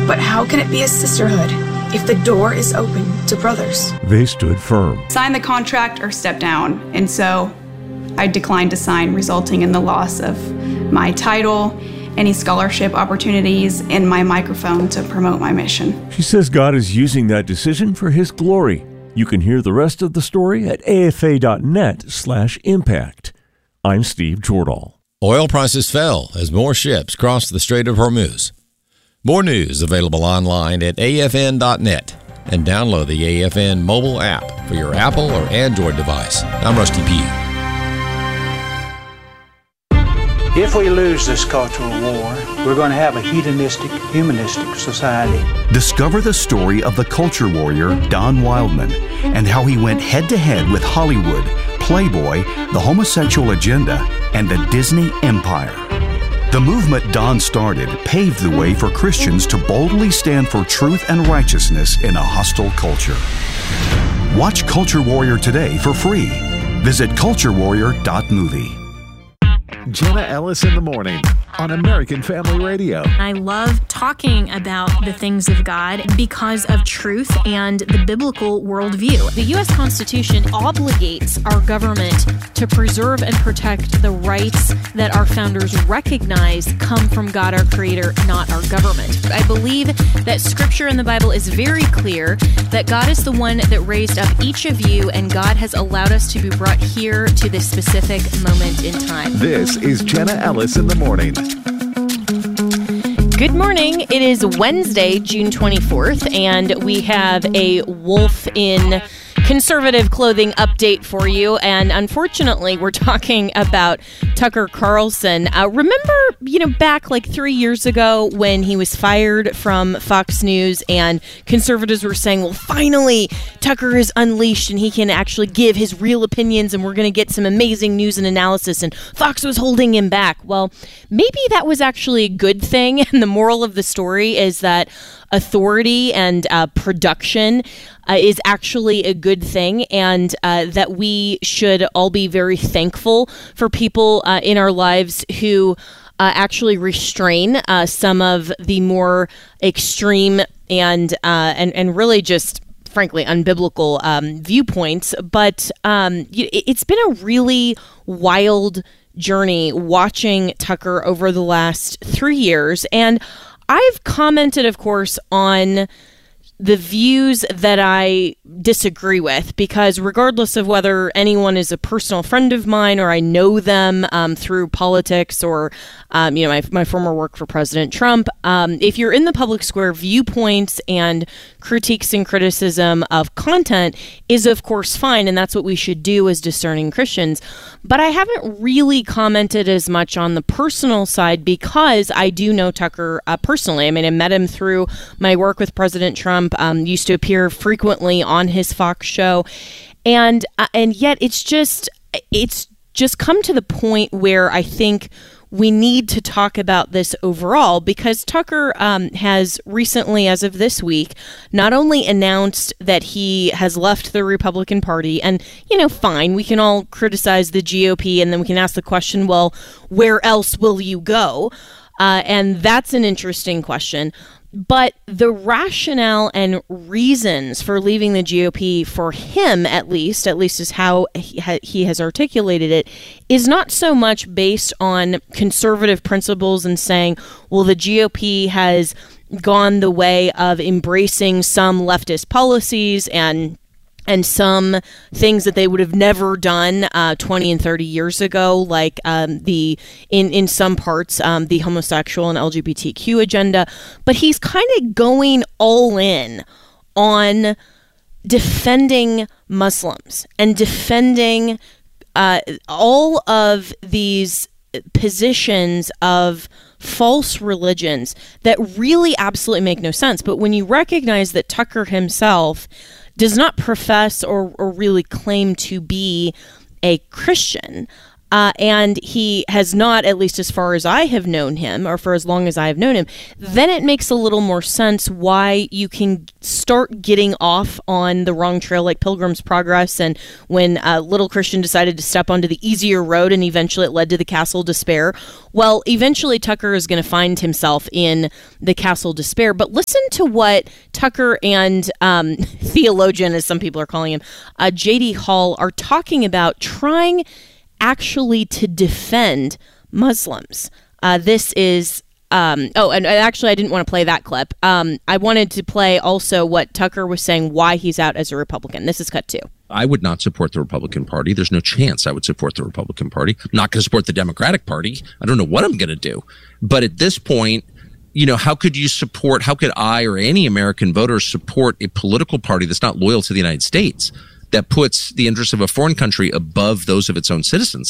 But how can it be a sisterhood if the door is open to brothers? They stood firm. Sign the contract or step down. And so I declined to sign, resulting in the loss of my title, any scholarship opportunities, and my microphone to promote my mission. She says God is using that decision for His glory. You can hear the rest of the story at afa.net/impact. I'm Steve Jordahl. Oil prices fell as more ships crossed the Strait of Hormuz. More news available online at afn.net and download the AFN mobile app for your Apple or Android device. I'm Rusty Pugh. If we lose this cultural war, we're going to have a hedonistic, humanistic society. Discover the story of the culture warrior Don Wildman and how he went head-to-head with Hollywood, Playboy, the homosexual agenda, and the Disney empire. The movement Don started paved the way for Christians to boldly stand for truth and righteousness in a hostile culture. Watch Culture Warrior today for free. Visit culturewarrior.movie. Jenna Ellis in the morning on American Family Radio. I love talking about the things of God because of truth and the biblical worldview. The U.S. Constitution obligates our government to preserve and protect the rights that our founders recognize come from God, our Creator, not our government. I believe that Scripture in the Bible is very clear that God is the one that raised up each of you, and God has allowed us to be brought here to this specific moment in time. This is Jenna Ellis in the morning. Good morning. It is Wednesday, June 24th, and we have a Wolf in conservative clothing update for you. And unfortunately, we're talking about Tucker Carlson. Remember, back like 3 years ago when he was fired from Fox News and conservatives were saying, well, finally, Tucker is unleashed and he can actually give his real opinions and we're going to get some amazing news and analysis, and Fox was holding him back. Well, maybe that was actually a good thing. And the moral of the story is that authority and production is actually a good thing, and that we should all be very thankful for people in our lives who actually restrain some of the more extreme and really just frankly unbiblical viewpoints. But it's been a really wild journey watching Tucker over the last 3 years, and I've commented, of course, on the views that I disagree with, because regardless of whether anyone is a personal friend of mine or I know them through politics or, my former work for President Trump, if you're in the public square, viewpoints and critiques and criticism of content is, of course, fine, and that's what we should do as discerning Christians. But I haven't really commented as much on the personal side because I do know Tucker personally. I mean, I met him through my work with President Trump, used to appear frequently on his Fox show, and yet it's just come to the point where I think we need to talk about this overall, because Tucker has recently, as of this week, not only announced that he has left the Republican Party, and, fine, we can all criticize the GOP, and then we can ask the question, well, where else will you go? And that's an interesting question. But the rationale and reasons for leaving the GOP, for him at least is how he has articulated it, is not so much based on conservative principles and saying, well, the GOP has gone the way of embracing some leftist policies and some things that they would have never done 20 and 30 years ago, like in some parts, the homosexual and LGBTQ agenda. But he's kind of going all in on defending Muslims and defending all of these positions of false religions that really absolutely make no sense. But when you recognize that Tucker himself does not profess or really claim to be a Christian, and he has not, at least as far as I have known him, or for as long as I have known him, then it makes a little more sense why you can start getting off on the wrong trail, like Pilgrim's Progress, and when Little Christian decided to step onto the easier road, and eventually it led to the Castle Despair. Well, eventually Tucker is going to find himself in the Castle Despair, but listen to what Tucker and theologian, as some people are calling him, J.D. Hall, are talking about trying actually to defend Muslims. This is and actually I didn't want to play that clip. I wanted to play also what Tucker was saying why he's out as a Republican. This is cut 2. I would not support the Republican Party. There's no chance I would support the Republican Party. I'm not going to support the Democratic Party. I don't know what I'm going to do. But at this point, how could I or any American voter support a political party that's not loyal to the United States, that puts the interests of a foreign country above those of its own citizens?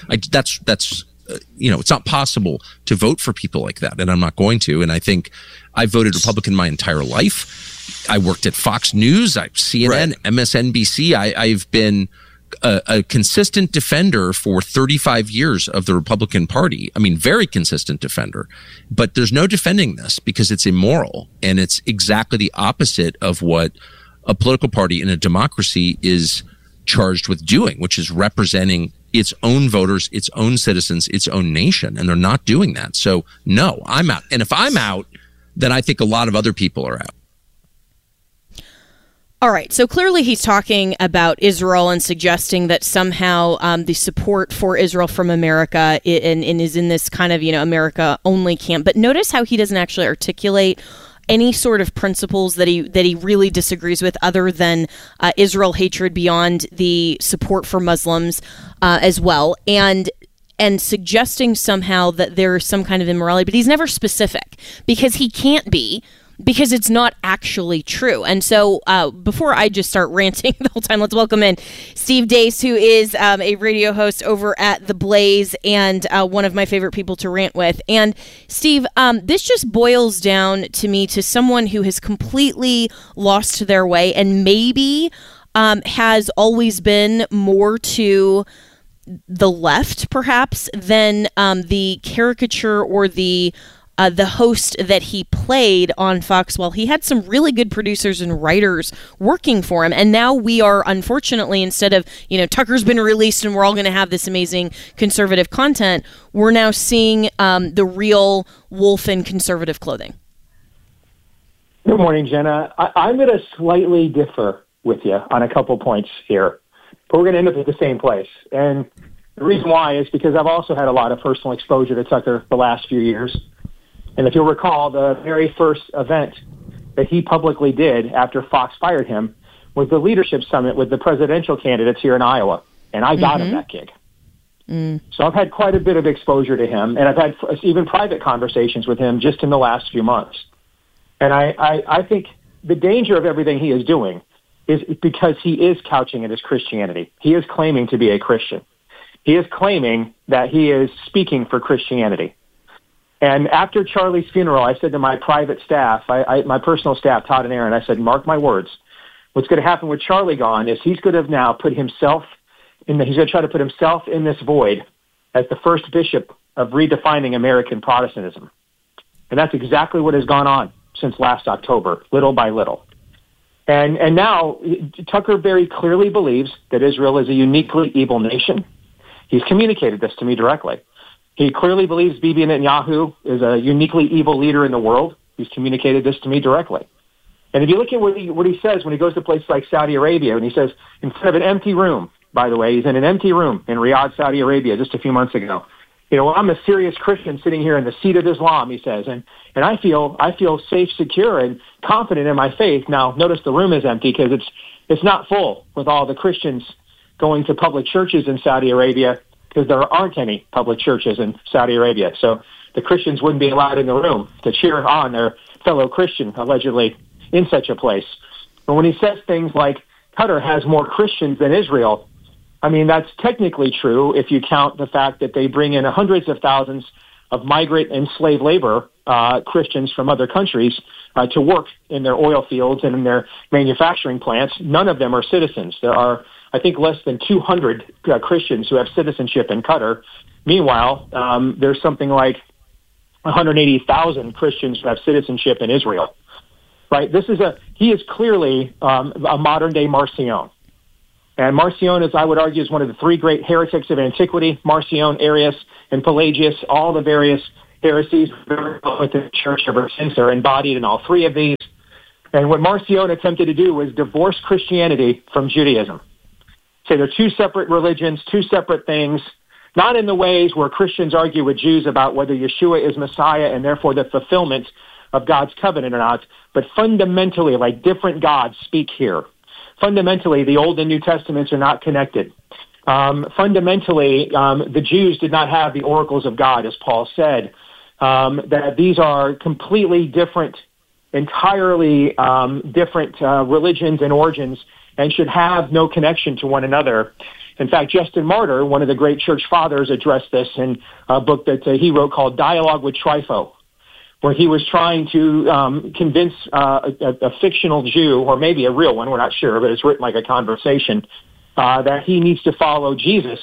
It's not possible to vote for people like that, and I'm not going to. And I think I voted Republican my entire life. I worked at Fox News, CNN, right. MSNBC. I've been a consistent defender for 35 years of the Republican Party. I mean, very consistent defender. But there's no defending this because it's immoral, and it's exactly the opposite of what a political party in a democracy is charged with doing, which is representing its own voters, its own citizens, its own nation. And they're not doing that. So no, I'm out. And if I'm out, then I think a lot of other people are out. All right. So clearly he's talking about Israel and suggesting that somehow the support for Israel from America and is in this kind of, America only camp. But notice how he doesn't actually articulate any sort of principles that he really disagrees with, other than Israel hatred beyond the support for Muslims as well, and suggesting somehow that there's some kind of immorality. But he's never specific, because he can't be, because it's not actually true. And so before I just start ranting the whole time, let's welcome in Steve Deace, who is a radio host over at The Blaze and one of my favorite people to rant with. And Steve, this just boils down to me to someone who has completely lost their way and maybe has always been more to the left, perhaps, than the caricature or the host that he played on Fox. Well, he had some really good producers and writers working for him. And now we are, unfortunately, instead of, Tucker's been released and we're all going to have this amazing conservative content, we're now seeing the real wolf in conservative clothing. Good morning, Jenna. I'm going to slightly differ with you on a couple points here, but we're going to end up at the same place. And the reason why is because I've also had a lot of personal exposure to Tucker the last few years. And if you'll recall, the very first event that he publicly did after Fox fired him was the leadership summit with the presidential candidates here in Iowa. And I got him that gig. So I've had quite a bit of exposure to him, and I've had even private conversations with him just in the last few months. And I think the danger of everything he is doing is because he is couching it as Christianity. He is claiming to be a Christian. He is claiming that he is speaking for Christianity. And after Charlie's funeral, I said to my private staff, my personal staff, Todd and Aaron, I said, mark my words. What's going to happen with Charlie gone is he's going to now put himself he's going to try to put himself in this void as the first bishop of redefining American Protestantism. And that's exactly what has gone on since last October, little by little. And now Tucker very clearly believes that Israel is a uniquely evil nation. He's communicated this to me directly. He clearly believes Bibi Netanyahu is a uniquely evil leader in the world. He's communicated this to me directly. And if you look at what he says when he goes to places like Saudi Arabia, and he says, in front of an empty room, by the way, he's in an empty room in Riyadh, Saudi Arabia, just a few months ago. I'm a serious Christian sitting here in the seat of Islam, he says, and I feel safe, secure, and confident in my faith. Now, notice the room is empty because it's not full with all the Christians going to public churches in Saudi Arabia, because there aren't any public churches in Saudi Arabia. So the Christians wouldn't be allowed in the room to cheer on their fellow Christian, allegedly, in such a place. But when he says things like, Qatar has more Christians than Israel, I mean, that's technically true if you count the fact that they bring in hundreds of thousands of migrant and slave labor Christians from other countries to work in their oil fields and in their manufacturing plants. None of them are citizens. There are I think, less than 200 Christians who have citizenship in Qatar. Meanwhile, there's something like 180,000 Christians who have citizenship in Israel. Right? He is clearly a modern-day Marcion. And Marcion, as I would argue, is one of the three great heretics of antiquity. Marcion, Arius, and Pelagius, all the various heresies within the church ever since are embodied in all three of these. And what Marcion attempted to do was divorce Christianity from Judaism. Say they're two separate religions, two separate things, not in the ways where Christians argue with Jews about whether Yeshua is Messiah and therefore the fulfillment of God's covenant or not, but fundamentally, like different gods speak here. Fundamentally, the Old and New Testaments are not connected. Fundamentally, the Jews did not have the oracles of God, as Paul said, that these are completely different, entirely different religions and origins and should have no connection to one another. In fact, Justin Martyr, one of the great church fathers, addressed this in a book that he wrote called Dialogue with Trypho, where he was trying to convince a fictional Jew, or maybe a real one, we're not sure, but it's written like a conversation, that he needs to follow Jesus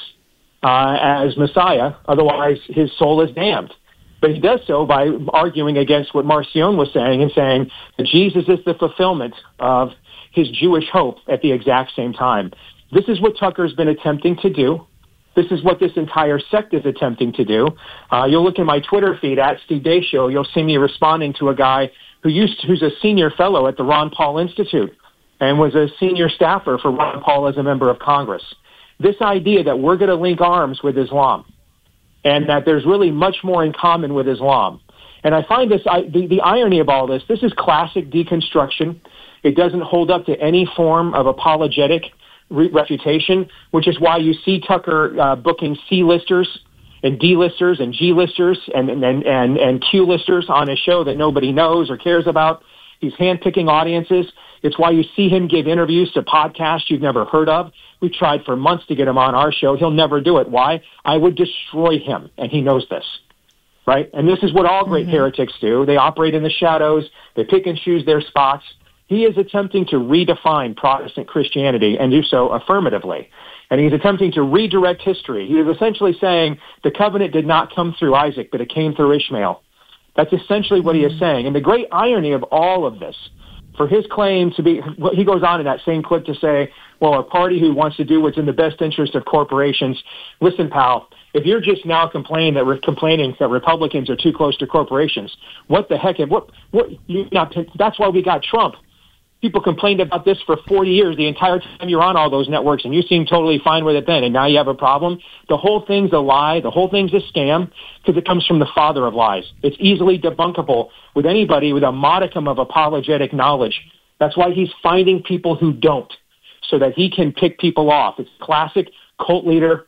as Messiah, otherwise his soul is damned. But he does so by arguing against what Marcion was saying and saying that Jesus is the fulfillment of his Jewish hope at the exact same time. This is what Tucker's been attempting to do. This is what this entire sect is attempting to do. You'll look in my Twitter feed at Steve Deschaux. You'll see me responding to a guy who's a senior fellow at the Ron Paul Institute and was a senior staffer for Ron Paul as a member of Congress. This idea that we're going to link arms with Islam and that there's really much more in common with Islam. And I find the irony of all this is classic deconstruction. It doesn't hold up to any form of apologetic refutation, which is why you see Tucker booking C-listers and D-listers and G-listers and Q-listers on a show that nobody knows or cares about. He's handpicking audiences. It's why you see him give interviews to podcasts you've never heard of. We've tried for months to get him on our show. He'll never do it. Why? I would destroy him, and he knows this. Right? And this is what all great heretics do. They operate in the shadows. They pick and choose their spots. He is attempting to redefine Protestant Christianity and do so affirmatively. And he's attempting to redirect history. He is essentially saying the covenant did not come through Isaac, but it came through Ishmael. That's essentially what he is saying. And the great irony of all of this, for his claim to be, he goes on in that same clip to say, well, a party who wants to do what's in the best interest of corporations. Listen, pal, if you're just now complaining that Republicans are too close to corporations, what the heck? That's why we got Trump. People complained about this for 40 years, the entire time you're on all those networks, and you seem totally fine with it then, and now you have a problem. The whole thing's a lie. The whole thing's a scam because it comes from the father of lies. It's easily debunkable with anybody with a modicum of apologetic knowledge. That's why he's finding people who don't, so that he can pick people off. It's classic cult leader,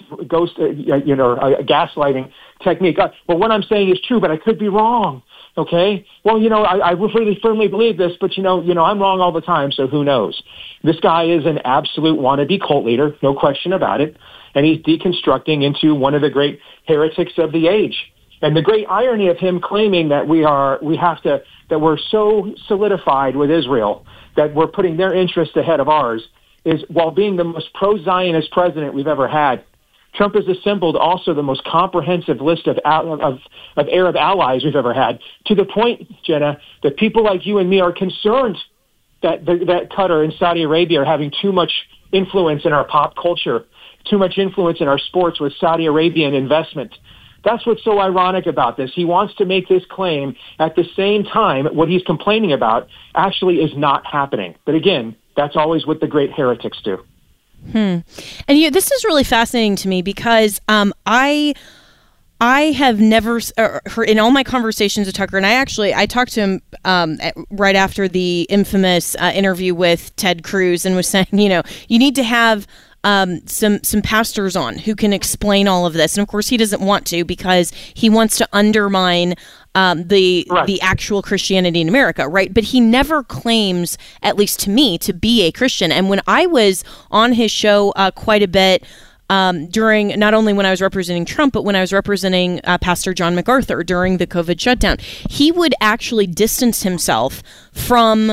gaslighting technique. Well, what I'm saying is true, but I could be wrong. Okay? Well, I really firmly believe this, but, I'm wrong all the time, so who knows? This guy is an absolute wannabe cult leader, no question about it, and he's deconstructing into one of the great heretics of the age. And the great irony of him claiming that that we're so solidified with Israel that we're putting their interests ahead of ours is, while being the most pro-Zionist president we've ever had, Trump has assembled also the most comprehensive list of Arab allies we've ever had, to the point, Jenna, that people like you and me are concerned that Qatar and Saudi Arabia are having too much influence in our pop culture, too much influence in our sports with Saudi Arabian investment. That's what's so ironic about this. He wants to make this claim at the same time what he's complaining about actually is not happening. But again, that's always what the great heretics do. And this is really fascinating to me because I have never heard in all my conversations with Tucker, and I talked to him right after the infamous interview with Ted Cruz, and was saying, you need to have some pastors on who can explain all of this. And of course, he doesn't want to, because he wants to undermine the actual Christianity in America, right? But he never claims, at least to me, to be a Christian. And when I was on his show quite a bit during, not only when I was representing Trump, but when I was representing Pastor John MacArthur during the COVID shutdown, he would actually distance himself from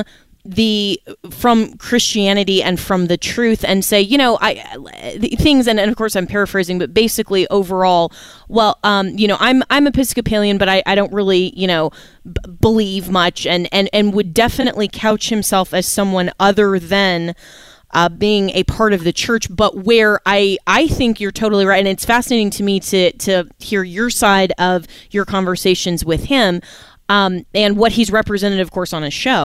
from Christianity and from the truth, and say, things, and of course I'm paraphrasing, but basically overall, well, I'm Episcopalian, but I don't really, believe much, and would definitely couch himself as someone other than being a part of the church, but where I think you're totally right, and it's fascinating to me to hear your side of your conversations with him, and what he's represented, of course, on his show.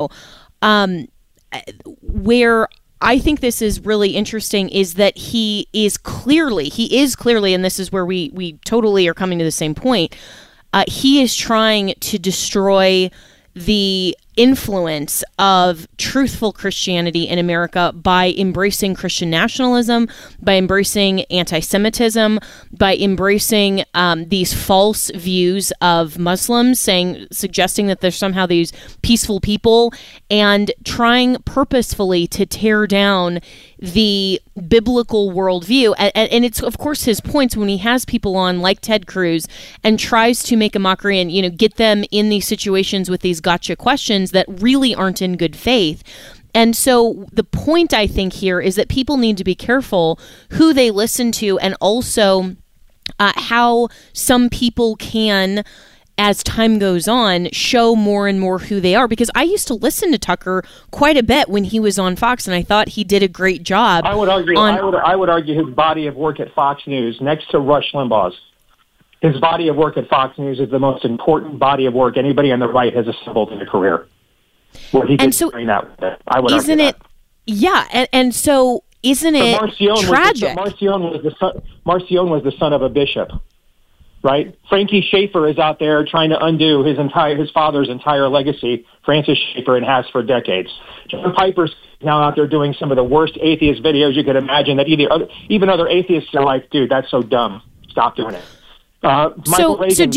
Where I think this is really interesting is that he is clearly, and this is where we totally are coming to the same point. He is trying to destroy the influence of truthful Christianity in America by embracing Christian nationalism, by embracing anti-Semitism, by embracing these false views of Muslims, suggesting that they're somehow these peaceful people, and trying purposefully to tear down the biblical worldview. And it's, of course, his points when he has people on like Ted Cruz and tries to make a mockery and, get them in these situations with these gotcha questions that really aren't in good faith. And so the point, I think, here is that people need to be careful who they listen to, and also how some people can, as time goes on, show more and more who they are. Because I used to listen to Tucker quite a bit when he was on Fox, and I thought he did a great job. I would argue his body of work at Fox News, next to Rush Limbaugh's, his body of work at Fox News is the most important body of work anybody on the right has assembled in a career. What he did during that, I would argue that. Yeah, and so isn't it tragic? Marcion was the son of a bishop, right? Frankie Schaefer is out there trying to undo his father's entire legacy, Francis Schaefer, and has for decades. John Piper's now out there doing some of the worst atheist videos you could imagine that even other atheists are like, dude, that's so dumb. Stop doing it. Ron Reagan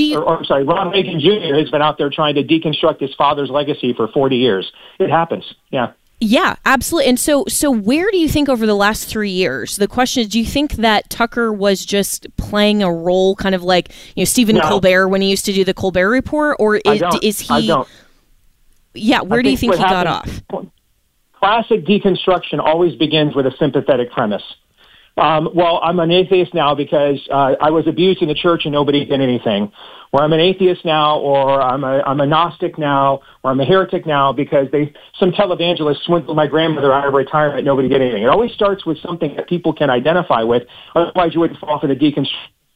Jr. has been out there trying to deconstruct his father's legacy for 40 years. It happens. Yeah. Yeah, absolutely. And so where do you think over the last 3 years, the question is, do you think that Tucker was just playing a role kind of like, Stephen Colbert when he used to do the Colbert Report, or is he? I don't. Yeah, where do you think he got off? Classic deconstruction always begins with a sympathetic premise. Well, I'm an atheist now because I was abused in the church and nobody did anything. Or I'm an atheist now, or I'm a Gnostic now, or I'm a heretic now because some televangelist swindled my grandmother out of retirement. Nobody did anything. It always starts with something that people can identify with. Otherwise, you wouldn't fall for the deconstruction.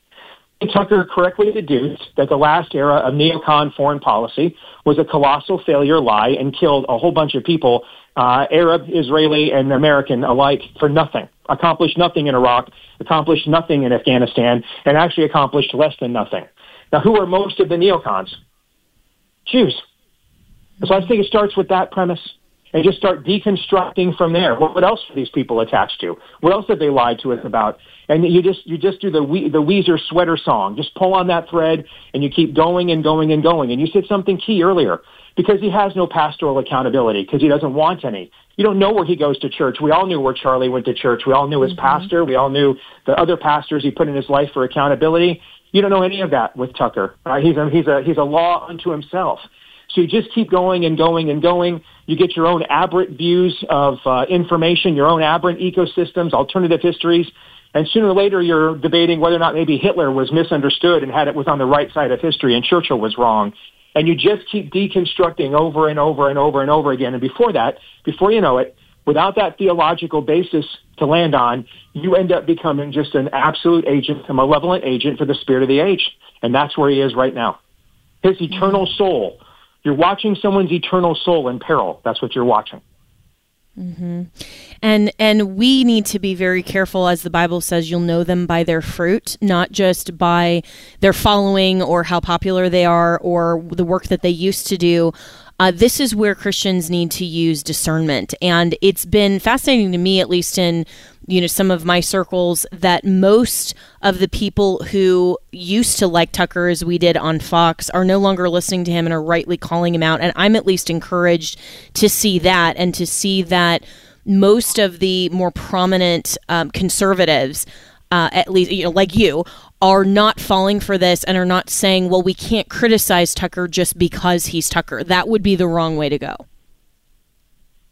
Tucker correctly deduced that the last era of neocon foreign policy was a colossal failure, lie, and killed a whole bunch of people, Arab, Israeli, and American alike, for nothing. Accomplished nothing in Iraq, accomplished nothing in Afghanistan, and actually accomplished less than nothing. Now, who are most of the neocons? Jews. So I think it starts with that premise, and just start deconstructing from there. What else are these people attached to? What else have they lied to us about? And you just do the Weezer sweater song. Just pull on that thread, and you keep going and going and going. And you said something key earlier, because he has no pastoral accountability, because he doesn't want any. You don't know where he goes to church. We all knew where Charlie went to church. We all knew his pastor. We all knew the other pastors he put in his life for accountability. You don't know any of that with Tucker. He's a law unto himself. So you just keep going and going and going. You get your own aberrant views of information, your own aberrant ecosystems, alternative histories, and sooner or later you're debating whether or not maybe Hitler was misunderstood and was on the right side of history and Churchill was wrong. And you just keep deconstructing over and over and over and over again. And before you know it, without that theological basis to land on, you end up becoming just an absolute agent, a malevolent agent for the spirit of the age. And that's where he is right now. His eternal soul. You're watching someone's eternal soul in peril. That's what you're watching. Mm-hmm. And we need to be very careful, as the Bible says, you'll know them by their fruit, not just by their following or how popular they are or the work that they used to do. This is where Christians need to use discernment. And it's been fascinating to me, at least in some of my circles, that most of the people who used to like Tucker, as we did on Fox, are no longer listening to him and are rightly calling him out. And I'm at least encouraged to see that, and to see that most of the more prominent conservatives, at least like you, are not falling for this and are not saying, well, we can't criticize Tucker just because he's Tucker. That would be the wrong way to go.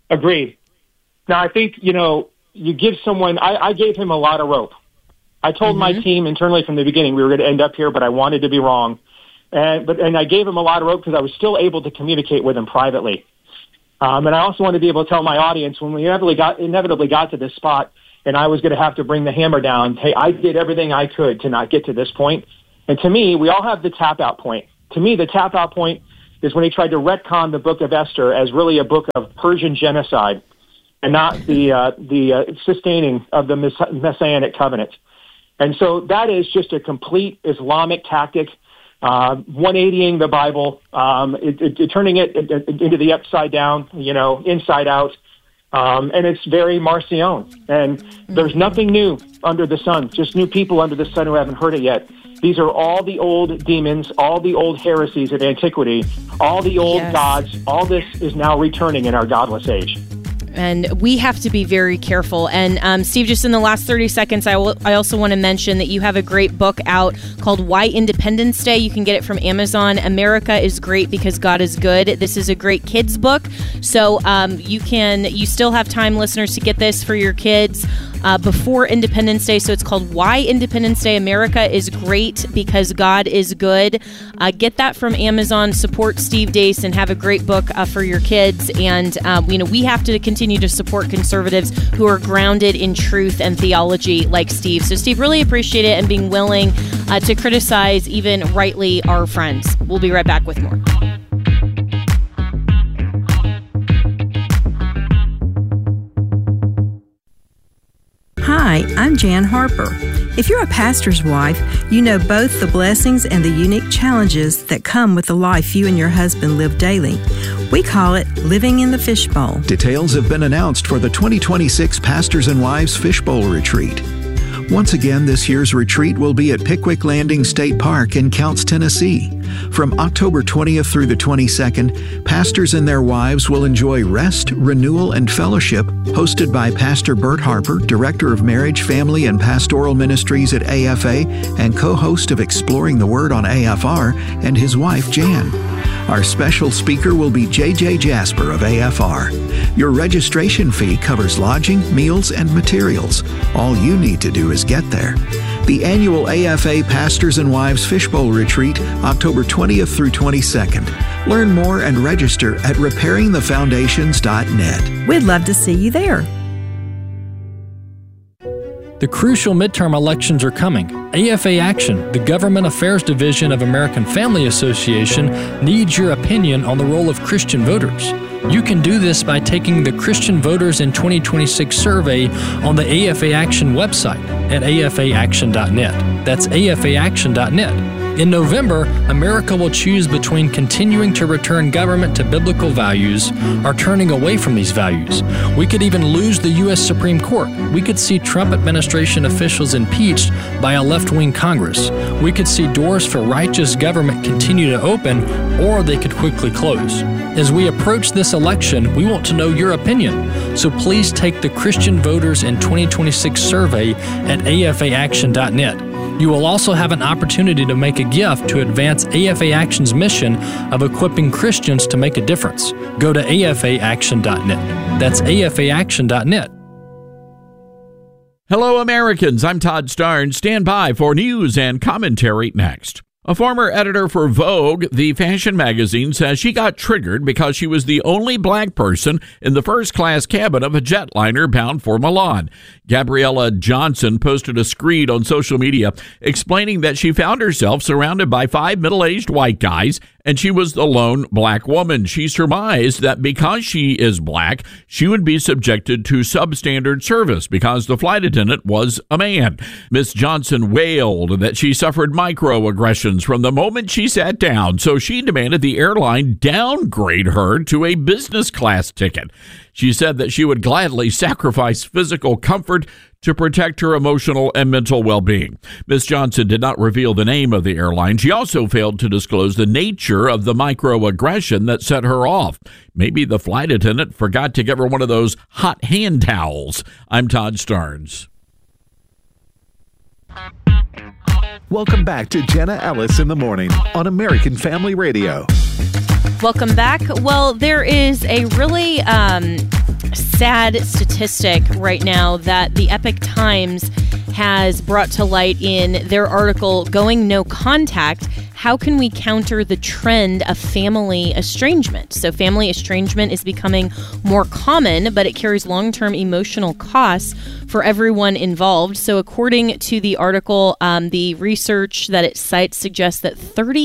Agreed. Now, I think, you give someone, I gave him a lot of rope. I told my team internally from the beginning we were going to end up here, but I wanted to be wrong. And I gave him a lot of rope because I was still able to communicate with him privately. And I also wanted to be able to tell my audience when we inevitably got to this spot and I was going to have to bring the hammer down, hey, I did everything I could to not get to this point. And to me, we all have the tap-out point. To me, the tap-out point is when he tried to retcon the book of Esther as really a book of Persian genocide and not the sustaining of the Messianic covenant. And so that is just a complete Islamic tactic, 180ing the Bible, turning it into the upside down, inside out. And it's very Marcion. And there's nothing new under the sun, just new people under the sun who haven't heard it yet. These are all the old demons, all the old heresies of antiquity, all the old gods. All this is now returning in our godless age. And we have to be very careful. And Steve, just in the last 30 seconds, I also want to mention that you have a great book out called Why Independence Day. You can get it from Amazon. America is great because God is good. This is a great kids book. So you still have time, listeners, to get this for your kids before Independence Day. So it's called Why Independence Day. America is great because God is good. Get that from Amazon. Support Steve Deace and have a great book for your kids. And we have to continue to support conservatives who are grounded in truth and theology like Steve. So Steve, really appreciate it and being willing to criticize even rightly our friends. We'll be right back with more. Hi, I'm Jan Harper. If you're a pastor's wife, you know both the blessings and the unique challenges that come with the life you and your husband live daily. We call it living in the fishbowl. Details have been announced for the 2026 Pastors and Wives Fishbowl Retreat. Once again, this year's retreat will be at Pickwick Landing State Park in Counce, Tennessee. From October 20th through the 22nd, pastors and their wives will enjoy rest, renewal, and fellowship hosted by Pastor Bert Harper, Director of Marriage, Family, and Pastoral Ministries at AFA and co-host of Exploring the Word on AFR, and his wife, Jan. Our special speaker will be J.J. Jasper of AFR. Your registration fee covers lodging, meals, and materials. All you need to do is get there. The annual AFA Pastors and Wives Fishbowl Retreat, October 20th through 22nd. Learn more and register at repairingthefoundations.net. We'd love to see you there. The crucial midterm elections are coming. AFA Action, the Government Affairs Division of American Family Association, needs your opinion on the role of Christian voters. You can do this by taking the Christian Voters in 2026 survey on the AFA Action website at afaaction.net. That's afaaction.net. In November, America will choose between continuing to return government to biblical values or turning away from these values. We could even lose the U.S. Supreme Court. We could see Trump administration officials impeached by a left-wing Congress. We could see doors for righteous government continue to open, or they could quickly close. As we approach this election, we want to know your opinion. So please take the Christian Voters in 2026 survey at afaaction.net. You will also have an opportunity to make a gift to advance AFA Action's mission of equipping Christians to make a difference. Go to afaaction.net. That's afaaction.net. Hello, Americans. I'm Todd Starnes. Stand by for news and commentary next. A former editor for Vogue, the fashion magazine, says she got triggered because she was the only black person in the first-class cabin of a jetliner bound for Milan. Gabriella Johnson posted a screed on social media explaining that she found herself surrounded by 5 middle-aged white guys and she was the lone black woman. She surmised that because she is black, she would be subjected to substandard service because the flight attendant was a man. Miss Johnson wailed that she suffered microaggressions from the moment she sat down, so she demanded the airline downgrade her to a business class ticket. She said that she would gladly sacrifice physical comfort to protect her emotional and mental well-being. Ms. Johnson did not reveal the name of the airline. She also failed to disclose the nature of the microaggression that set her off. Maybe the flight attendant forgot to give her one of those hot hand towels. I'm Todd Starnes. Welcome back to Jenna Ellis in the Morning on American Family Radio. Welcome back. Well, there is a really sad statistic right now that the Epoch Times has brought to light in their article, Going No Contact, How Can We Counter the Trend of Family Estrangement? So family estrangement is becoming more common, but it carries long-term emotional costs for everyone involved. So according to the article, the research that it cites suggests that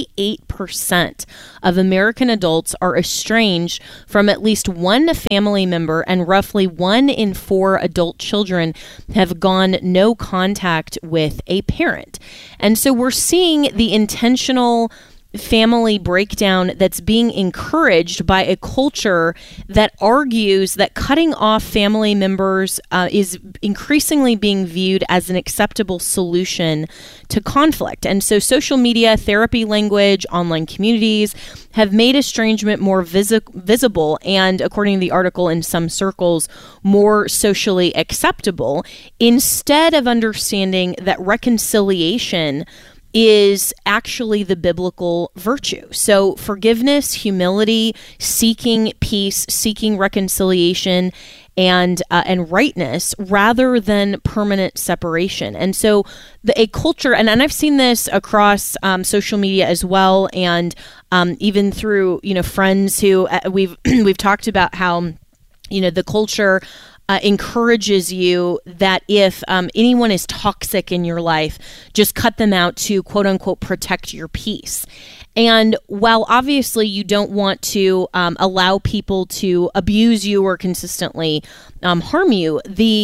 38% of American adults are estranged from at least one family member, and roughly 1 in 4 adult children have gone no contact with a parent. And so we're seeing the intentional family breakdown that's being encouraged by a culture that argues that cutting off family members is increasingly being viewed as an acceptable solution to conflict. And so social media, therapy language, online communities have made estrangement more visible and, according to the article, in some circles, more socially acceptable, instead of understanding that reconciliation is actually the biblical virtue. So forgiveness, humility, seeking peace, seeking reconciliation, and rightness rather than permanent separation. And so a culture, and I've seen this across social media as well, and even through friends who we've talked about how the culture encourages you that if anyone is toxic in your life, just cut them out to quote unquote protect your peace. And while obviously you don't want to allow people to abuse you or consistently harm you,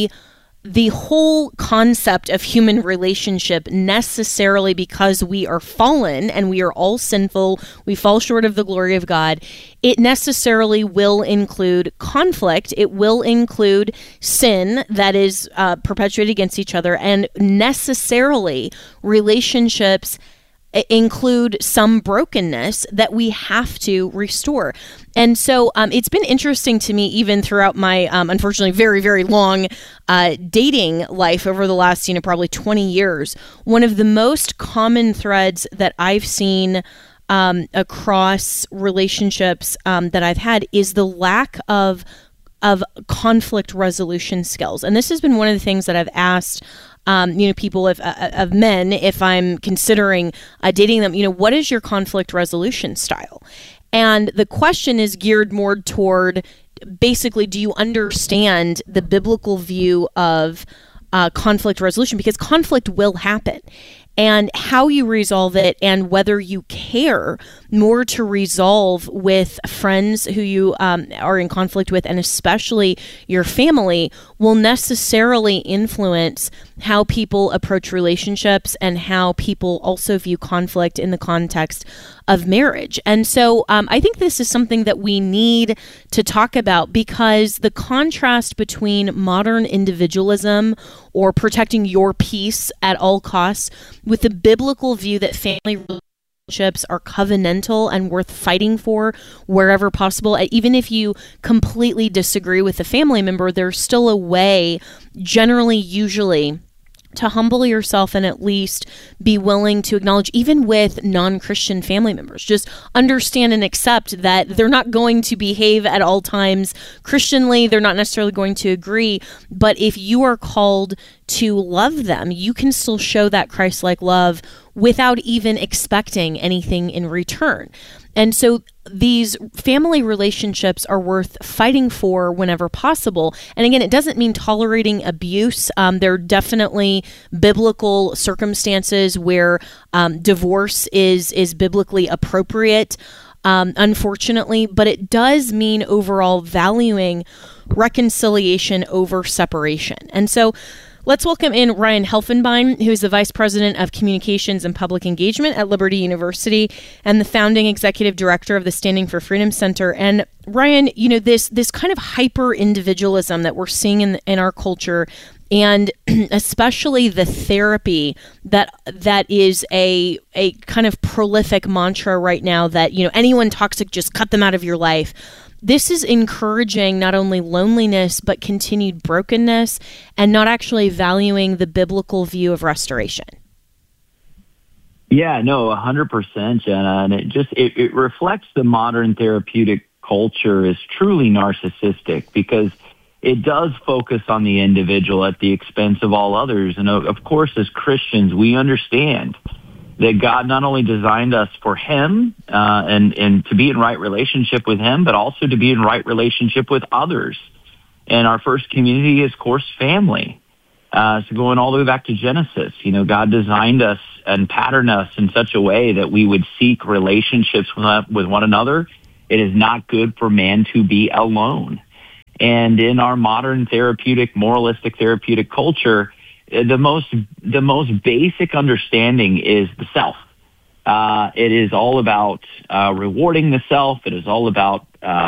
the whole concept of human relationship necessarily, because we are fallen and we are all sinful, we fall short of the glory of God, it necessarily will include conflict. It will include sin that is perpetuated against each other, and necessarily relationships include some brokenness that we have to restore. And so it's been interesting to me, even throughout my unfortunately very, very long dating life over the last probably 20 years. One of the most common threads that I've seen across relationships that I've had is the lack of conflict resolution skills. And this has been one of the things that I've asked people of men, if I'm considering dating them, what is your conflict resolution style? And the question is geared more toward basically, do you understand the biblical view of conflict resolution? Because conflict will happen. And how you resolve it, and whether you care more to resolve with friends who you are in conflict with, and especially your family, will necessarily influence how people approach relationships and how people also view conflict in the context of marriage. And so I think this is something that we need to talk about, because the contrast between modern individualism or protecting your peace at all costs with the biblical view that family relationships are covenantal and worth fighting for wherever possible. Even if you completely disagree with the family member, there's still a way, generally, usually, to humble yourself and at least be willing to acknowledge, even with non-Christian family members, just understand and accept that they're not going to behave at all times Christianly. They're not necessarily going to agree. But if you are called to love them, you can still show that Christ-like love without even expecting anything in return. And so these family relationships are worth fighting for whenever possible. And again, it doesn't mean tolerating abuse. There are definitely biblical circumstances where divorce is biblically appropriate, unfortunately, but it does mean overall valuing reconciliation over separation. And so let's welcome in Ryan Helfenbein, who is the Vice President of Communications and Public Engagement at Liberty University and the founding Executive Director of the Standing for Freedom Center. And Ryan, this kind of hyper-individualism that we're seeing in our culture, and especially the therapy that is a kind of prolific mantra right now that, anyone toxic, just cut them out of your life. This is encouraging not only loneliness, but continued brokenness, and not actually valuing the biblical view of restoration. Yeah, no, 100%, Jenna. And it reflects the modern therapeutic culture is truly narcissistic, because it does focus on the individual at the expense of all others. And of course, as Christians, we understand that God not only designed us for Him and to be in right relationship with Him, but also to be in right relationship with others. And our first community is, of course, family. So going all the way back to Genesis, God designed us and patterned us in such a way that we would seek relationships with one another. It is not good for man to be alone. And in our modern moralistic therapeutic culture, the most basic understanding is the self. It is all about rewarding the self. It is all about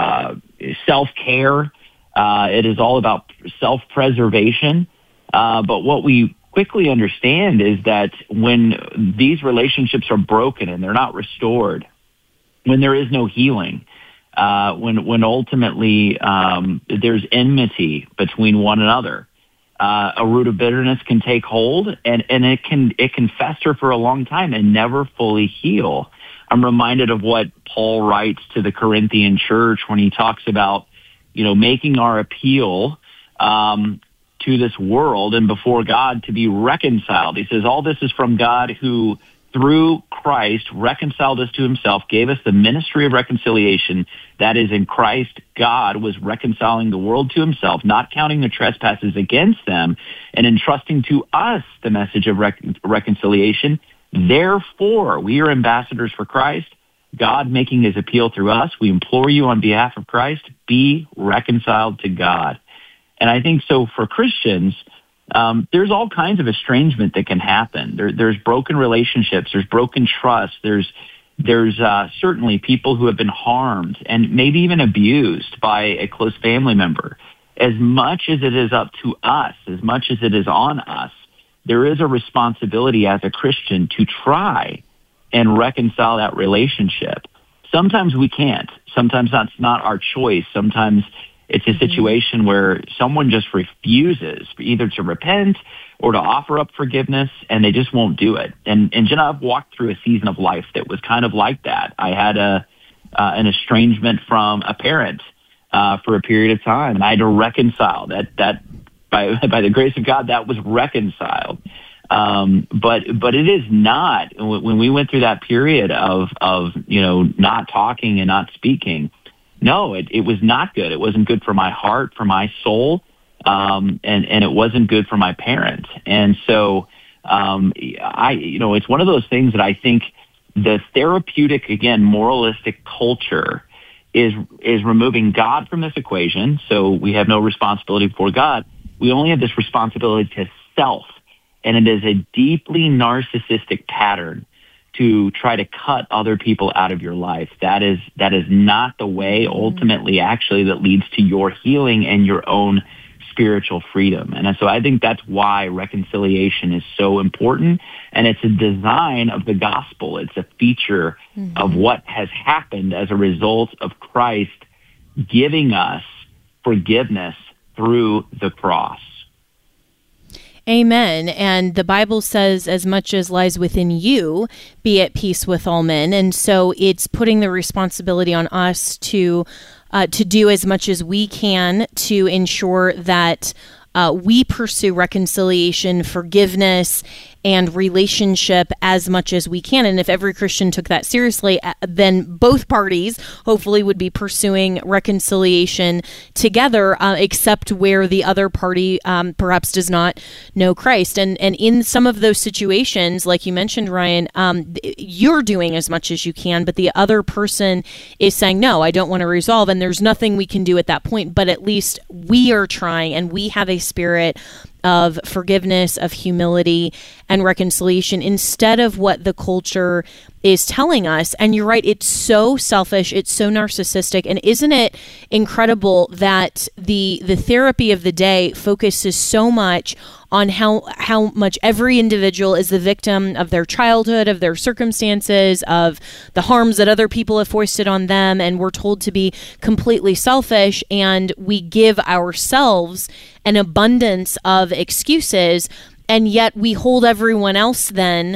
self-care. It is all about self-preservation. But what we quickly understand is that when these relationships are broken and they're not restored, when there is no healing, when ultimately there's enmity between one another, a root of bitterness can take hold, and it can fester for a long time and never fully heal. I'm reminded of what Paul writes to the Corinthian church when he talks about, making our appeal to this world and before God to be reconciled. He says, all this is from God who, through Christ, reconciled us to Himself, gave us the ministry of reconciliation. That is, in Christ, God was reconciling the world to Himself, not counting the trespasses against them, and entrusting to us the message of reconciliation. Therefore, we are ambassadors for Christ, God making His appeal through us. We implore you on behalf of Christ, be reconciled to God. And I think so for Christians, there's all kinds of estrangement that can happen. There's broken relationships. There's broken trust. There's certainly people who have been harmed and maybe even abused by a close family member. As much as it is up to us, as much as it is on us, there is a responsibility as a Christian to try and reconcile that relationship. Sometimes we can't. Sometimes that's not our choice. Sometimes it's a situation where someone just refuses either to repent or to offer up forgiveness, and they just won't do it. And Jenna, I've walked through a season of life that was kind of like that. I had an estrangement from a parent for a period of time, and I had to reconcile that. By the grace of God, that was reconciled. But it is not. When we went through that period of not talking and not speaking, no, it was not good. It wasn't good for my heart, for my soul, and it wasn't good for my parents. And so, it's one of those things that I think the therapeutic, again, moralistic culture is removing God from this equation. So we have no responsibility before God. We only have this responsibility to self, and it is a deeply narcissistic pattern to try to cut other people out of your life. That is not the way ultimately actually that leads to your healing and your own spiritual freedom. And so I think that's why reconciliation is so important. And it's a design of the gospel. It's a feature of what has happened as a result of Christ giving us forgiveness through the cross. Amen. And the Bible says, as much as lies within you, be at peace with all men. And so it's putting the responsibility on us to do as much as we can to ensure that we pursue reconciliation, forgiveness, and relationship as much as we can. And if every Christian took that seriously, then both parties hopefully would be pursuing reconciliation together, except where the other party perhaps does not know Christ. And in some of those situations, like you mentioned, Ryan, you're doing as much as you can, but the other person is saying, no, I don't want to resolve. And there's nothing we can do at that point, but at least we are trying, and we have a spirit of forgiveness, of humility, and reconciliation instead of what the culture is telling us. And you're right, it's so selfish, it's so narcissistic. And isn't it incredible that the therapy of the day focuses so much on how much every individual is the victim of their childhood, of their circumstances, of the harms that other people have foisted on them, and we're told to be completely selfish, and we give ourselves an abundance of excuses, and yet we hold everyone else then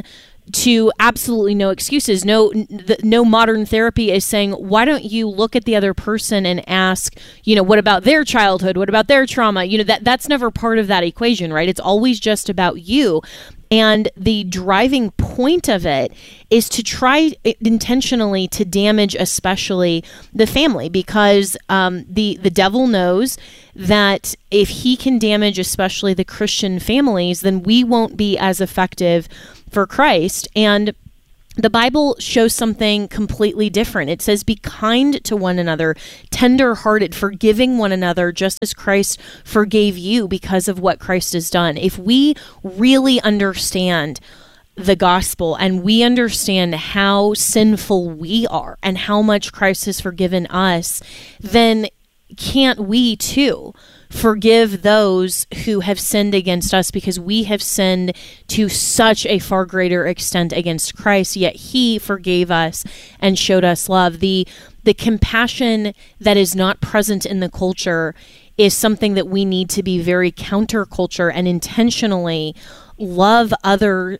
to absolutely no excuses. No modern therapy is saying, why don't you look at the other person and ask, what about their childhood? What about their trauma? That's never part of that equation, right? It's always just about you. And the driving point of it is to try intentionally to damage especially the family, because the devil knows that if he can damage especially the Christian families, then we won't be as effective for Christ. And the Bible shows something completely different. It says, be kind to one another, tender-hearted, forgiving one another, just as Christ forgave you because of what Christ has done. If we really understand the gospel and we understand how sinful we are and how much Christ has forgiven us, then can't we too forgive those who have sinned against us, because we have sinned to such a far greater extent against Christ, yet he forgave us and showed us love. The compassion that is not present in the culture is something that we need to be very counterculture and intentionally love other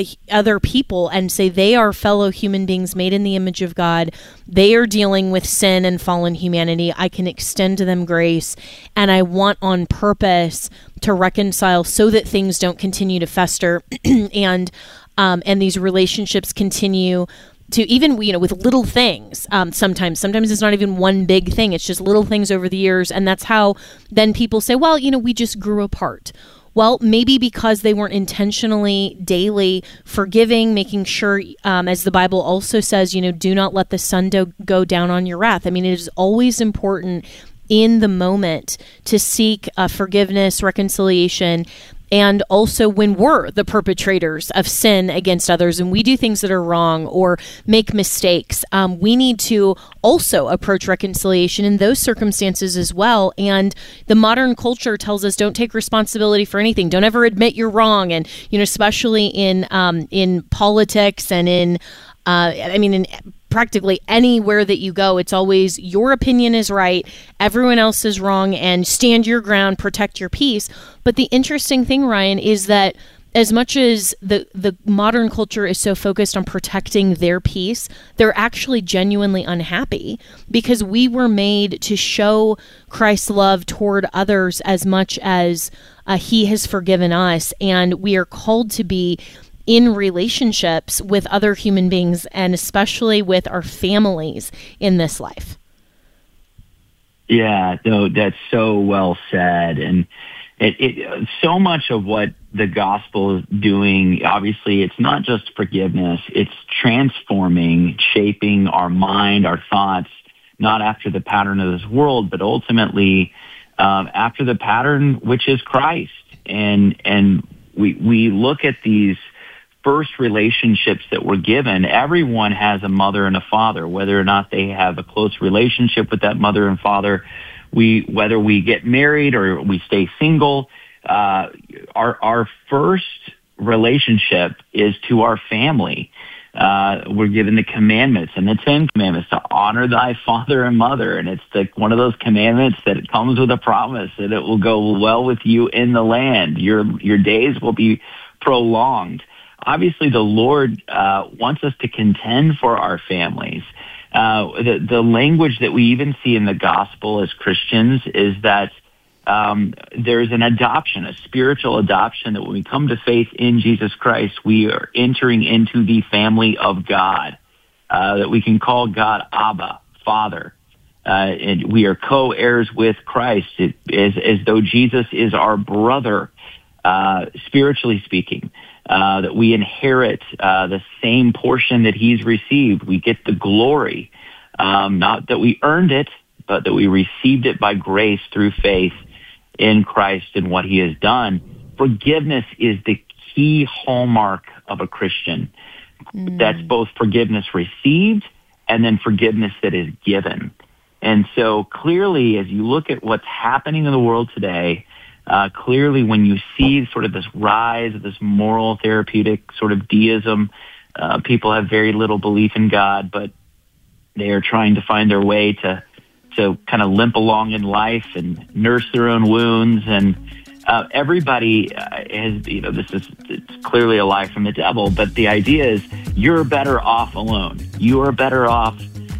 people and say they are fellow human beings made in the image of God. They are dealing with sin and fallen humanity. I can extend to them grace, and I want on purpose to reconcile so that things don't continue to fester and these relationships continue to, even with little things. Sometimes it's not even one big thing. It's just little things over the years, and that's how then people say, well, we just grew apart. Well, maybe because they weren't intentionally daily forgiving, making sure, as the Bible also says, do not let the sun go down on your wrath. I mean, it is always important in the moment to seek forgiveness, reconciliation, and also when we're the perpetrators of sin against others and we do things that are wrong or make mistakes, we need to also approach reconciliation in those circumstances as well. And the modern culture tells us don't take responsibility for anything. Don't ever admit you're wrong. And, especially in politics and in practically anywhere that you go, it's always your opinion is right, everyone else is wrong, and stand your ground, protect your peace. But the interesting thing, Ryan, is that as much as the modern culture is so focused on protecting their peace, they're actually genuinely unhappy, because we were made to show Christ's love toward others as much as he has forgiven us, and we are called to be in relationships with other human beings, and especially with our families in this life. Yeah, no, that's so well said. And it so much of what the gospel is doing, obviously, it's not just forgiveness, it's transforming, shaping our mind, our thoughts, not after the pattern of this world, but ultimately after the pattern which is Christ. And we look at these first relationships that we're given. Everyone has a mother and a father, whether or not they have a close relationship with that mother and father. Whether we get married or we stay single, our first relationship is to our family. We're given the commandments and the 10 commandments to honor thy father and mother. And it's one of those commandments that it comes with a promise that it will go well with you in the land. Your days will be prolonged. Obviously, the Lord wants us to contend for our families. The language that we even see in the gospel as Christians is that there's an adoption, a spiritual adoption, that when we come to faith in Jesus Christ, we are entering into the family of God, that we can call God Abba, Father. And we are co-heirs with Christ, as though Jesus is our brother, spiritually speaking. That we inherit the same portion that he's received. We get the glory, not that we earned it, but that we received it by grace through faith in Christ and what he has done. Forgiveness is the key hallmark of a Christian. That's both forgiveness received and then forgiveness that is given. And so clearly, as you look at what's happening in the world today, clearly when you see sort of this rise of this moral therapeutic sort of deism, people have very little belief in God, but they are trying to find their way to kind of limp along in life and nurse their own wounds. And everybody has, it's clearly a lie from the devil, but the idea is you're better off alone. You are better off,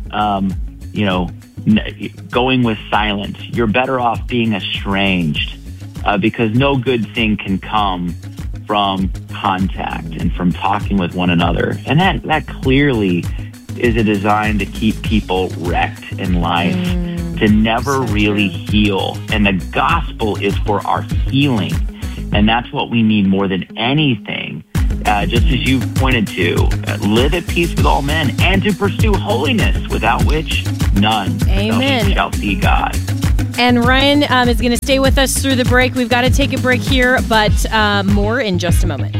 going with silence. You're better off being estranged because no good thing can come from contact and from talking with one another. And that clearly is a design to keep people wrecked in life, to never really heal. And the gospel is for our healing. And that's what we need more than anything. Just as you pointed to, live at peace with all men and to pursue holiness, without which none shall see God. And Ryan is going to stay with us through the break. We've got to take a break here, but more in just a moment.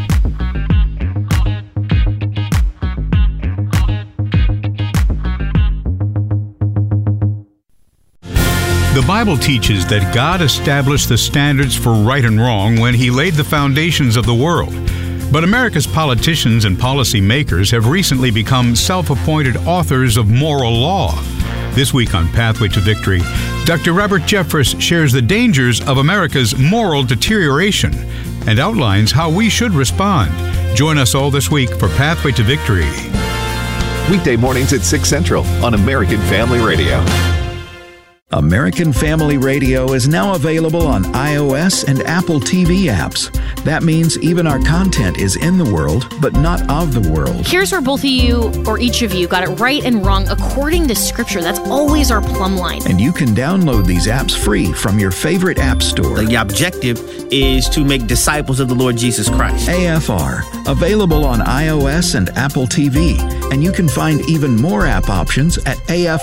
The Bible teaches that God established the standards for right and wrong when He laid the foundations of the world. But America's politicians and policy makers have recently become self-appointed authors of moral law. This week on Pathway to Victory, Dr. Robert Jeffress shares the dangers of America's moral deterioration and outlines how we should respond. Join us all this week for Pathway to Victory. Weekday mornings at 6 Central on American Family Radio. American Family Radio is now available on iOS and Apple TV apps. That means even our content is in the world, but not of the world. Here's where both of you, or each of you, got it right and wrong according to Scripture. That's always our plumb line. And you can download these apps free from your favorite app store. The objective is to make disciples of the Lord Jesus Christ. AFR, available on iOS and Apple TV. And you can find even more app options at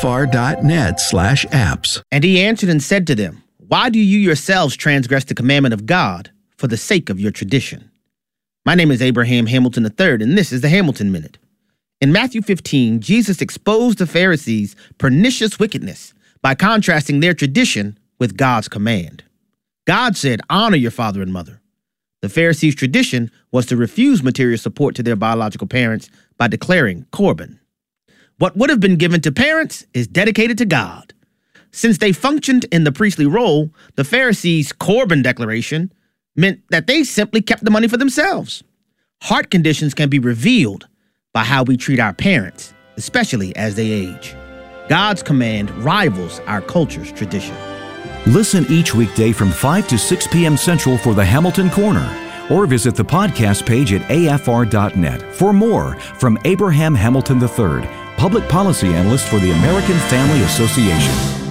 afr.net/apps. And he answered and said to them, "Why do you yourselves transgress the commandment of God for the sake of your tradition?" My name is Abraham Hamilton III, and this is the Hamilton Minute. In Matthew 15, Jesus exposed the Pharisees' pernicious wickedness by contrasting their tradition with God's command. God said, "Honor your father and mother." The Pharisees' tradition was to refuse material support to their biological parents by declaring Corban. What would have been given to parents is dedicated to God. Since they functioned in the priestly role, the Pharisees' Corban declaration meant that they simply kept the money for themselves. Heart conditions can be revealed by how we treat our parents, especially as they age. God's command rivals our culture's tradition. Listen each weekday from 5 to 6 p.m. Central for the Hamilton Corner, or visit the podcast page at afr.net for more from Abraham Hamilton III, public policy analyst for the American Family Association.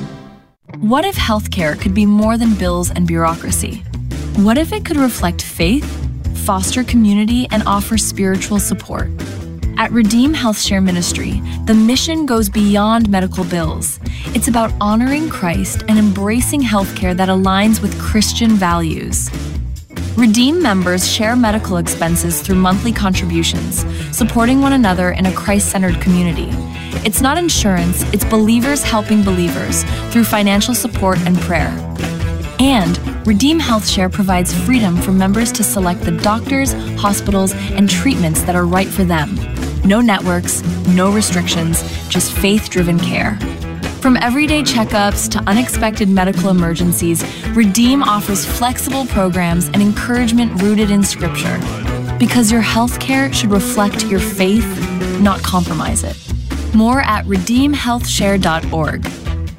What if healthcare could be more than bills and bureaucracy? What if it could reflect faith, foster community, and offer spiritual support? At Redeem Health Share Ministry, the mission goes beyond medical bills. It's about honoring Christ and embracing healthcare that aligns with Christian values. Redeem members share medical expenses through monthly contributions, supporting one another in a Christ-centered community. It's not insurance, it's believers helping believers through financial support and prayer. And Redeem Health Share provides freedom for members to select the doctors, hospitals, and treatments that are right for them. No networks, no restrictions, just faith-driven care. From everyday checkups to unexpected medical emergencies, Redeem offers flexible programs and encouragement rooted in Scripture. Because your health care should reflect your faith, not compromise it. More at redeemhealthshare.org.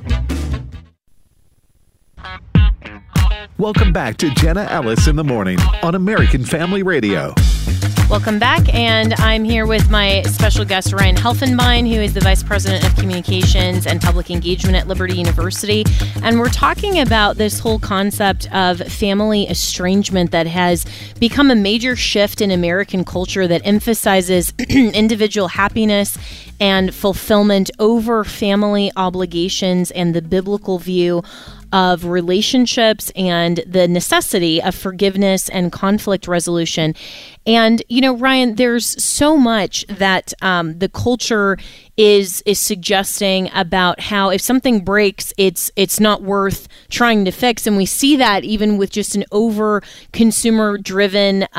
Welcome back to Jenna Ellis in the Morning on American Family Radio. Welcome back, and I'm here with my special guest, Ryan Helfenbein, who is the Vice President of Communications and Public Engagement at Liberty University. And we're talking about this whole concept of family estrangement that has become a major shift in American culture that emphasizes individual happiness and fulfillment over family obligations and the biblical view of relationships and the necessity of forgiveness and conflict resolution. And, you know, Ryan, there's so much that the culture is suggesting about how if something breaks, it's not worth trying to fix. And we see that even with just an over consumer driven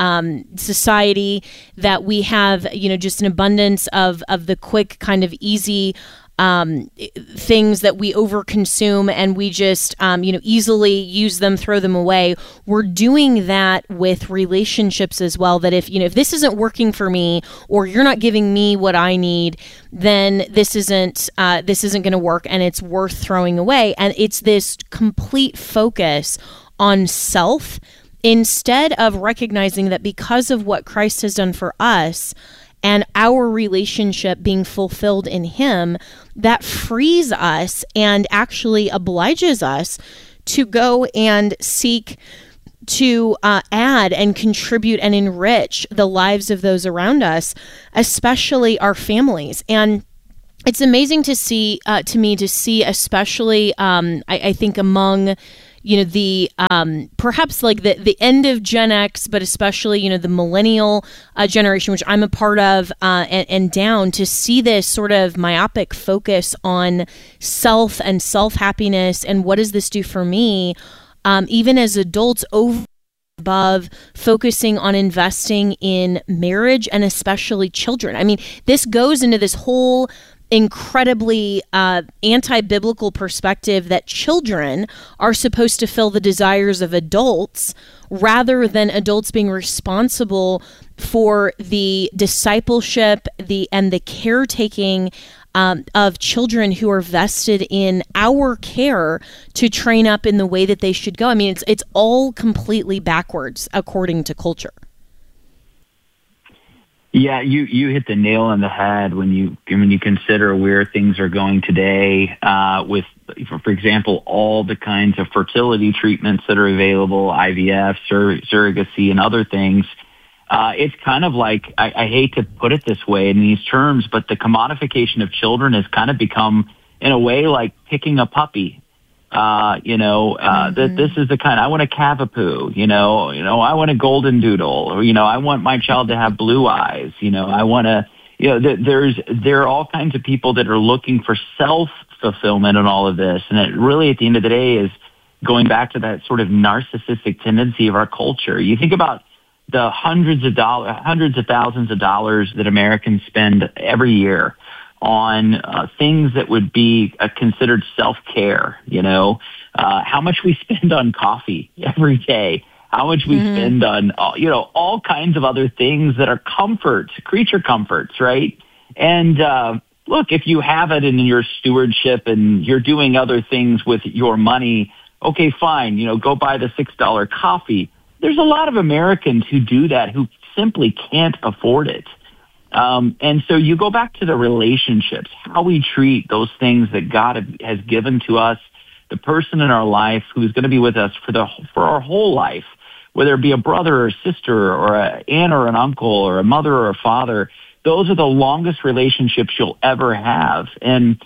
society, that we have, you know, just an abundance of the quick kind of easy things that we overconsume and we just, easily use them, throw them away. We're doing that with relationships as well, that if this isn't working for me, or you're not giving me what I need, then this isn't going to work, and it's worth throwing away. And it's this complete focus on self, instead of recognizing that because of what Christ has done for us and our relationship being fulfilled in Him, that frees us and actually obliges us to go and seek to add and contribute and enrich the lives of those around us, especially our families. And it's amazing to see, especially, I think among the perhaps like the end of Gen X, but especially the millennial generation, which I'm a part of, and down, to see this sort of myopic focus on self and self-happiness and what does this do for me, even as adults, over above focusing on investing in marriage and especially children. I mean, this goes into this whole incredibly anti-biblical perspective that children are supposed to fill the desires of adults, rather than adults being responsible for the discipleship and the caretaking of children who are vested in our care to train up in the way that they should go. I mean, it's all completely backwards according to culture. Yeah, you hit the nail on the head when you consider where things are going today, with, for example, all the kinds of fertility treatments that are available, IVF, surrogacy, and other things. It's kind of like, I hate to put it this way in these terms, but the commodification of children has kind of become, in a way, like picking a puppy. That this is the kind, I want a Cavapoo, I want a golden doodle, or, I want my child to have blue eyes, I want to, there are all kinds of people that are looking for self-fulfillment in all of this. And it really, at the end of the day, is going back to that sort of narcissistic tendency of our culture. You think about the hundreds of thousands of dollars that Americans spend every year on things that would be considered self-care, how much we spend on coffee every day, how much we spend on, all kinds of other things that are comforts, creature comforts, right? And look, if you have it in your stewardship and you're doing other things with your money, okay, fine, go buy the $6 coffee. There's a lot of Americans who do that who simply can't afford it. And so you go back to the relationships, how we treat those things that God has given to us, the person in our life who's going to be with us for our whole life, whether it be a brother or a sister or an aunt or an uncle or a mother or a father. Those are the longest relationships you'll ever have. And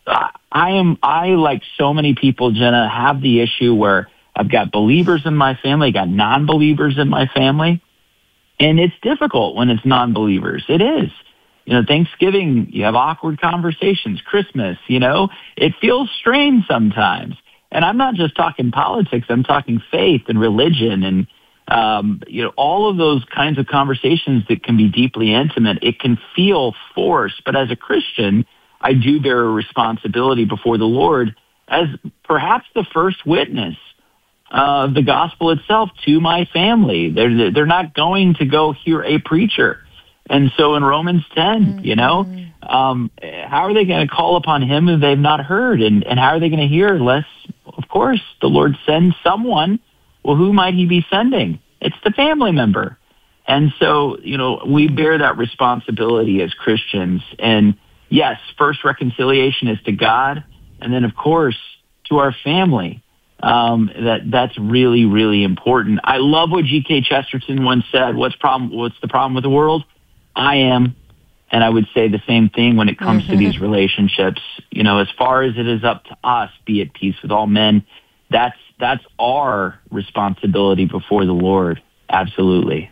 I, like so many people, Jenna, have the issue where I've got believers in my family, I got non-believers in my family. And it's difficult when it's non-believers. It is. Thanksgiving, you have awkward conversations. Christmas, it feels strange sometimes. And I'm not just talking politics. I'm talking faith and religion and, all of those kinds of conversations that can be deeply intimate. It can feel forced. But as a Christian, I do bear a responsibility before the Lord as perhaps the first witness of the gospel itself to my family. They're not going to go hear a preacher. And so in Romans 10, how are they going to call upon him who they've not heard? And how are they going to hear unless, of course, the Lord sends someone? Well, who might he be sending? It's the family member. And so, we bear that responsibility as Christians. And yes, first reconciliation is to God. And then, of course, to our family. That's really, really important. I love what G.K. Chesterton once said, what's the problem with the world? I am. And I would say the same thing when it comes to these relationships. As far as it is up to us, be at peace with all men, that's our responsibility before the Lord. Absolutely.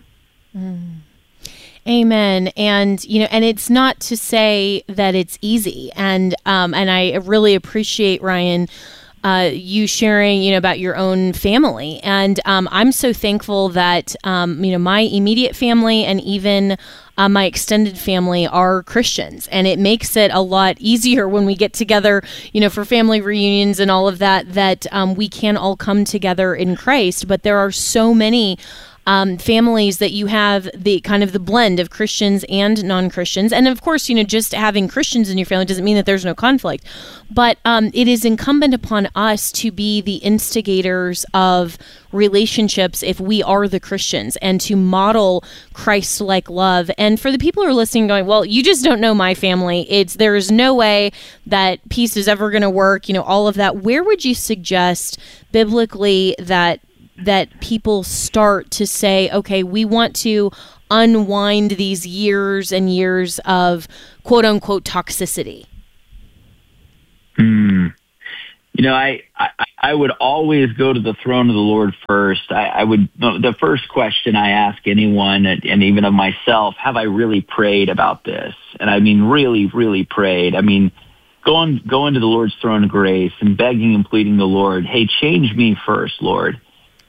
Amen. And, and it's not to say that it's easy. And I really appreciate, Ryan, you sharing, about your own family. And I'm so thankful that, my immediate family and even my extended family are Christians. And it makes it a lot easier when we get together, for family reunions and all of that we can all come together in Christ. But there are so many families that you have the kind of the blend of Christians and non-Christians. And of course, just having Christians in your family doesn't mean that there's no conflict. But it is incumbent upon us to be the instigators of relationships if we are the Christians, and to model Christ-like love. And for the people who are listening going, well, you just don't know my family. There is no way that peace is ever going to work, all of that. Where would you suggest biblically that people start to say, okay, we want to unwind these years and years of quote unquote toxicity? I would always go to the throne of the Lord first. The first question I ask anyone, and even of myself, have I really prayed about this? And I mean, really, really prayed. I mean, going to the Lord's throne of grace and begging and pleading the Lord, hey, change me first, Lord.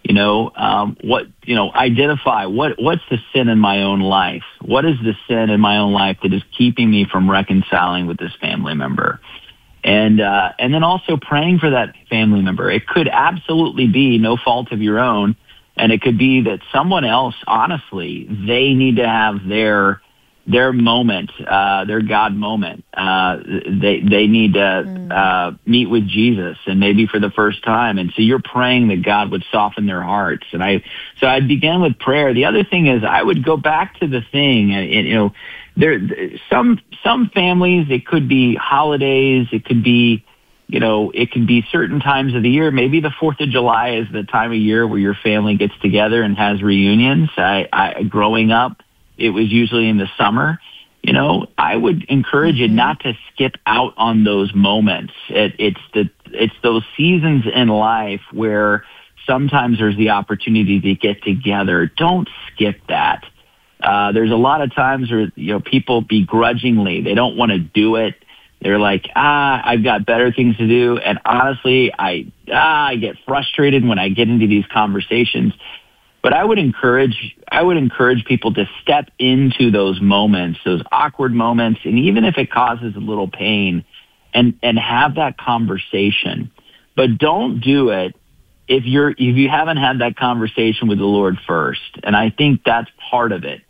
Identify what's the sin in my own life? What is the sin in my own life that is keeping me from reconciling with this family member? And then also praying for that family member. It could absolutely be no fault of your own. And it could be that someone else, honestly, they need to have their moment, their God moment. They need to meet with Jesus, and maybe for the first time. And so you're praying that God would soften their hearts. And I'd begin with prayer. The other thing is I would go back to the thing. And there some families, it could be holidays, it could be certain times of the year. Maybe the 4th of July is the time of year where your family gets together and has reunions. Growing up, it was usually in the summer. I would encourage you not to skip out on those moments. It's those seasons in life where sometimes there's the opportunity to get together. Don't skip that. There's a lot of times where, people begrudgingly, they don't want to do it. They're like, I've got better things to do. And honestly, I get frustrated when I get into these conversations. But I would encourage people to step into those moments, those awkward moments, and even if it causes a little pain, and have that conversation. But don't do it if you haven't had that conversation with the Lord first. And I think that's part of it.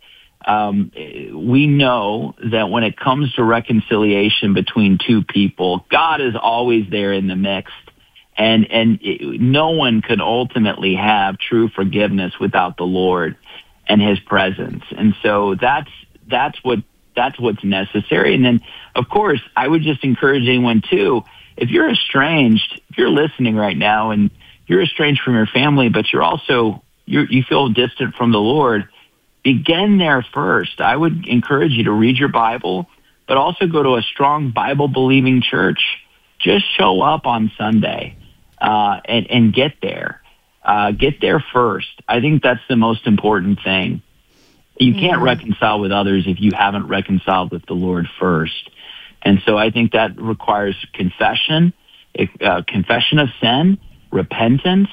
We know that when it comes to reconciliation between two people, God is always there in the mix. And no one could ultimately have true forgiveness without the Lord and His presence. And so that's what's necessary. And then, of course, I would just encourage anyone too, if you're estranged, if you're listening right now and you're estranged from your family, but you feel distant from the Lord, begin there first. I would encourage you to read your Bible, but also go to a strong Bible-believing church. Just show up on Sunday. And get there. Get there first. I think that's the most important thing. You can't reconcile with others if you haven't reconciled with the Lord first. And so I think that requires confession of sin, repentance,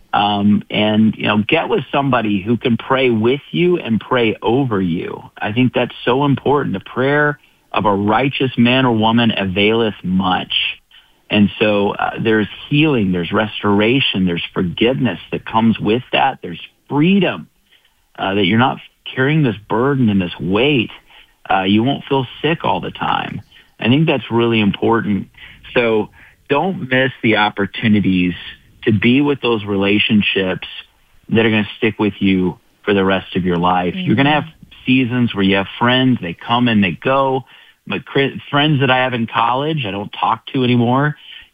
and get with somebody who can pray with you and pray over you. I think that's so important. The prayer of a righteous man or woman availeth much. And so there's healing, there's restoration, there's forgiveness that comes with that. There's freedom that you're not carrying this burden and this weight. You won't feel sick all the time. I think that's really important. So don't miss the opportunities to be with those relationships that are going to stick with you for the rest of your life. Mm-hmm. You're going to have seasons where you have friends, they come and they go. My friends that I have in college, I don't talk to anymore.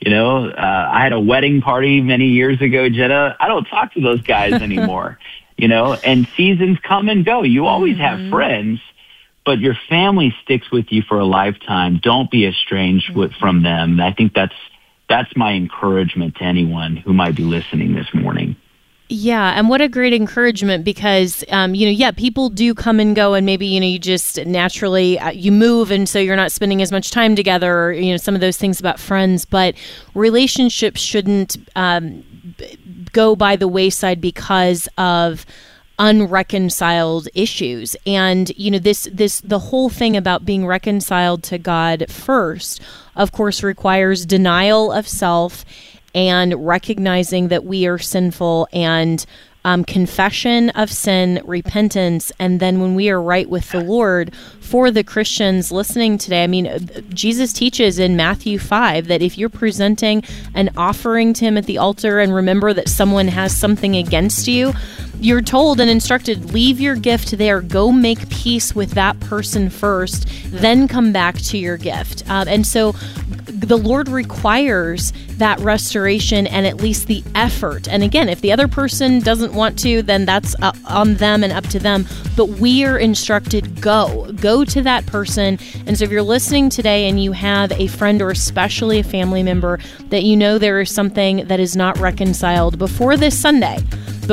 I had a wedding party many years ago, Jenna. I don't talk to those guys anymore, and seasons come and go. You always have friends, but your family sticks with you for a lifetime. Don't be estranged from them. I think that's my encouragement to anyone who might be listening this morning. Yeah, and what a great encouragement, because, people do come and go, and maybe, you just naturally, you move, and so you're not spending as much time together, or, some of those things about friends, but relationships shouldn't go by the wayside because of unreconciled issues. And the whole thing about being reconciled to God first, of course, requires denial of self and recognizing that we are sinful, and confession of sin, repentance, and then when we are right with the Lord. For the Christians listening today, Jesus teaches in Matthew 5 that if you're presenting an offering to him at the altar and remember that someone has something against you, you're told and instructed, leave your gift there, go make peace with that person first, then come back to your gift. And so the Lord requires that restoration and at least the effort. And again, if the other person doesn't want to, then that's on them and up to them. But we are instructed, go to that person. And so if you're listening today and you have a friend or especially a family member that there is something that is not reconciled, before this Sunday,